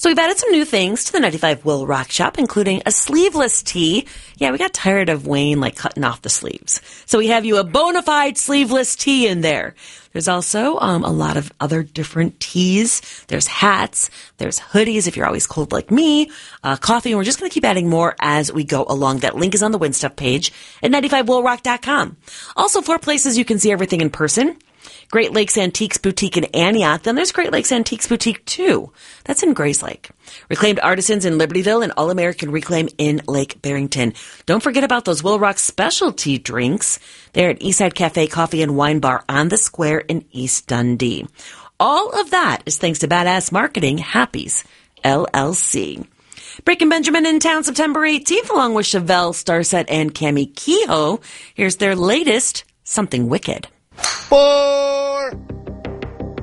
So we've added some new things to the 95 Will Rock shop, including a sleeveless tee. Yeah, we got tired of Wayne cutting off the sleeves. So we have you a bona fide sleeveless tee in there. There's also a lot of other different tees. There's hats. There's hoodies if you're always cold like me. Coffee. And we're just going to keep adding more as we go along. That link is on the Win Stuff page at 95willrock.com. Also, 4 places you can see everything in person. Great Lakes Antiques Boutique in Antioch. Then there's Great Lakes Antiques Boutique 2. That's in Grayslake. Reclaimed Artisans in Libertyville and All-American Reclaim in Lake Barrington. Don't forget about those Will Rock specialty drinks. They're at Eastside Cafe Coffee and Wine Bar on the Square in East Dundee. All of that is thanks to Badass Marketing Happy's LLC. Breaking Benjamin in town September 18th along with Chevelle, Starset, and Cami Kehoe. Here's their latest, Something Wicked. 4